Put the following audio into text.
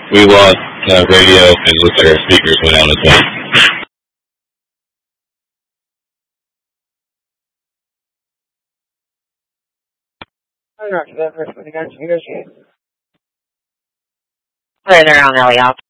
We lost radio, and it looks like our speakers went out as well. Right around Elliot.